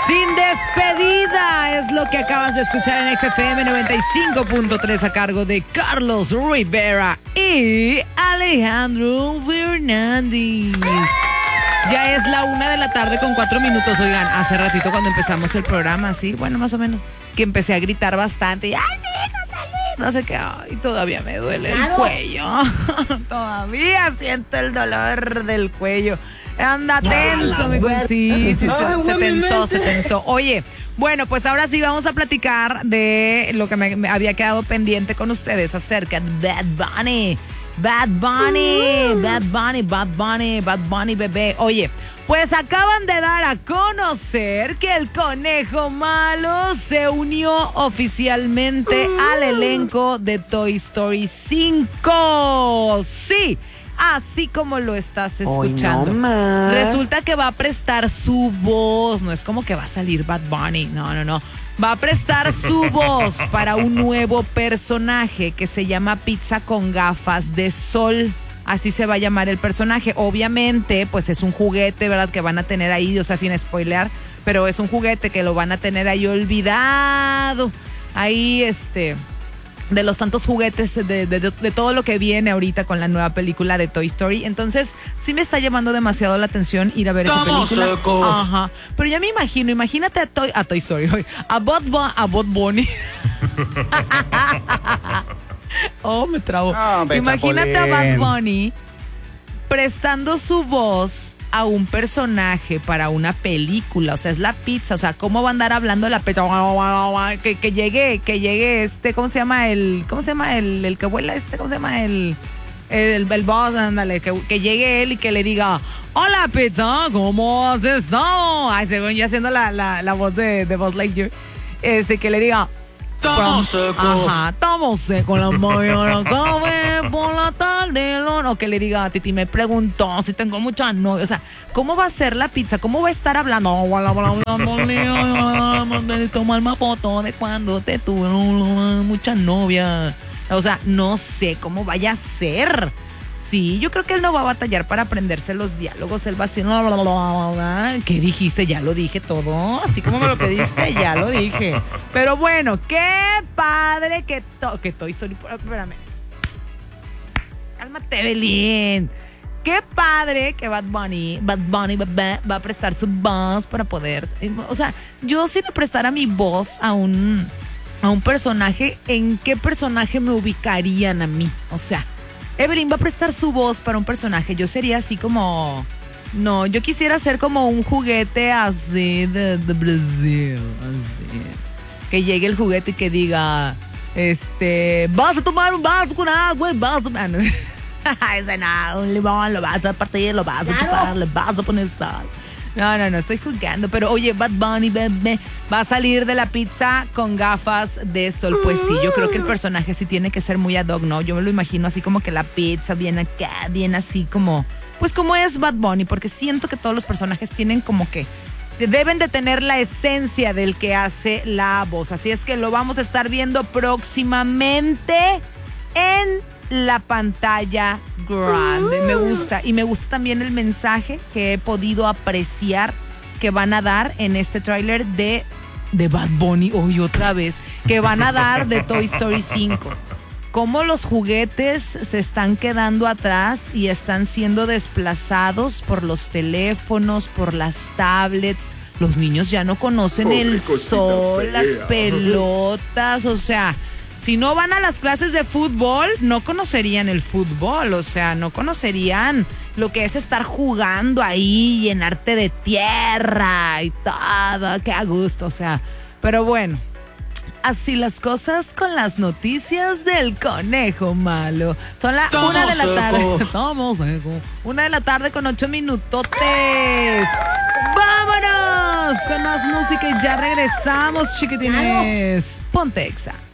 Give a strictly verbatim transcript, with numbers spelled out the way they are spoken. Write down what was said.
Sin despedida es lo que acabas de escuchar en X F M noventa y cinco punto tres a cargo de Carlos Rivera y Alejandro Fernández. Ya es la una de la tarde con cuatro minutos. Oigan, hace ratito cuando empezamos el programa, sí, bueno, más o menos, que empecé a gritar bastante y ¡ay, sí, José Luis! No sé qué, ay, todavía me duele el cuello. Todavía siento el dolor del cuello. Anda tenso, mi güey. Sí, sí, se, se tensó, se tensó. Oye, bueno, pues ahora sí vamos a platicar de lo que me, me había quedado pendiente con ustedes acerca de Bad Bunny. Bad Bunny, uh. Bad Bunny, Bad Bunny, Bad Bunny, bebé. Oye, pues acaban de dar a conocer que el Conejo Malo se unió oficialmente uh. al elenco de Toy Story cinco. Sí. Así como lo estás escuchando. No, resulta que va a prestar su voz. No es como que va a salir Bad Bunny. No, no, no. Va a prestar su voz para un nuevo personaje que se llama Pizza con Gafas de Sol. Así se va a llamar el personaje. Obviamente, pues es un juguete, ¿verdad? Que van a tener ahí, o sea, sin spoilear. Pero es un juguete que lo van a tener ahí olvidado. Ahí, este... de los tantos juguetes, de, de, de, de todo lo que viene ahorita con la nueva película de Toy Story. Entonces, sí me está llamando demasiado la atención ir a ver esa película. Secos. Ajá. Pero ya me imagino, imagínate a Toy, a Toy Story, a Bud, a Bud Bunny. Oh, me trabo. No, imagínate a Bud Bunny prestando su voz a un personaje para una película, o sea, es la pizza, o sea, ¿cómo va a andar hablando la pizza? Que, que llegue, que llegue este, ¿cómo se llama el, cómo se llama el, el que vuela este, cómo se llama el, el, el boss, ándale, que, que llegue él y que le diga, hola pizza, ¿cómo has estado? Ay, según yo haciendo la, la, la voz de, de Buzz Lightyear, este, que le diga, estamos secos. Ajá, estamos secos la mañana, café por la tarde. O que le diga a Titi, me preguntó si tengo mucha novia. O sea, ¿cómo va a ser la pizza? ¿Cómo va a estar hablando? Tomar más foto de cuando te tuve mucha novia. O sea, no sé cómo vaya a ser. Sí, yo creo que él no va a batallar para aprenderse los diálogos. Él va a decir, ¿qué dijiste? Ya lo dije todo. Así como me lo pediste, ya lo dije. Pero bueno, qué padre que, to que Toy Story... Espérame. Cálmate, Belín. Qué padre que Bad Bunny, Bad Bunny va, va a prestar su voz para poder... O sea, yo si le prestara mi voz a un, a un personaje, ¿en qué personaje me ubicarían a mí? O sea... Evelyn va a prestar su voz para un personaje. Yo sería así como... No, yo quisiera ser como un juguete así de, de Brasil. Así. Que llegue el juguete y que diga... Este... Vas a tomar un vaso con agua y vas a... Ese no, un limón, lo vas a partir, lo vas a chupar, le vas a poner sal. No, no, no, estoy jugando. Pero oye, Bad Bunny, bebé, va a salir de la pizza con gafas de sol. Pues sí, yo creo que el personaje sí tiene que ser muy ad hoc, ¿no? Yo me lo imagino así como que la pizza viene acá, viene así como... Pues como es Bad Bunny, porque siento que todos los personajes tienen como que... Deben de tener la esencia del que hace la voz. Así es que lo vamos a estar viendo próximamente en la pantalla grande. Me gusta. Y me gusta también el mensaje que he podido apreciar que van a dar en este tráiler de, de Bad Bunny, hoy otra vez, que van a dar de Toy Story cinco. Cómo los juguetes se están quedando atrás y están siendo desplazados por los teléfonos, por las tablets. Los niños ya no conocen oh, el sol, fea. Las pelotas, o sea... Si no van a las clases de fútbol, no conocerían el fútbol, o sea, no conocerían lo que es estar jugando ahí, llenarte de tierra y todo, qué a gusto, o sea, pero bueno, así las cosas con las noticias del Conejo Malo. Son la Tomo una de la tarde, estamos seco, una de la tarde con ocho minutotes. ¡Vámonos! Con más música y ya regresamos, chiquitines. Ponte Exa.